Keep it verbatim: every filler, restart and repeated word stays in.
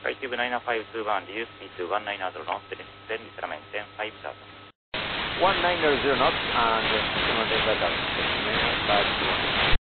Skytube nine five two one, reduce speed to one nine zero knots, then disarm ten five thousand. one nine zero knots and maintain that up.